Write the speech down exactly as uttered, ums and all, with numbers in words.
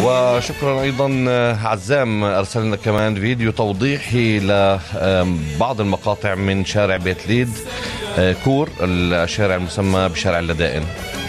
وشكرا أيضا عزام أرسل لنا كمان فيديو توضيحي لبعض المقاطع من شارع بيت ليد كور، الشارع المسمى بشارع اللدائن.